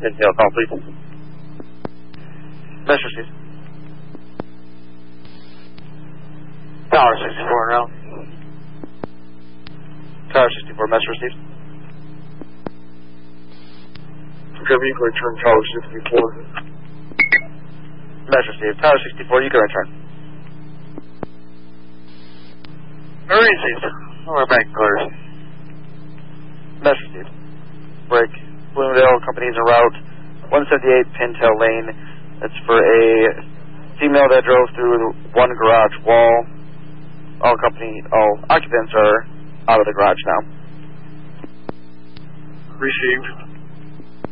Pintail, call please. Message received. Tower 64 now. Tower 64, message received. Trevor, you can return Tower 64. Message received. Tower 64, you can return. Received. We're back clear. Message received. Break. Bloomingdale, companies en route. 178 Pintail Lane. That's for a female that drove through one garage wall. All occupants are out of the garage now. Received.